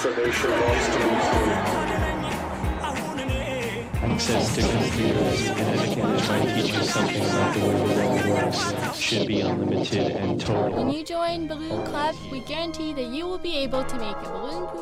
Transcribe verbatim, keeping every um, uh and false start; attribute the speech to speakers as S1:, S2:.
S1: information wants to use
S2: Access to computers and educators might teach you something about the way the world works should be unlimited and total.
S3: When you join Balloon Club, we guarantee that you will be able to make a balloon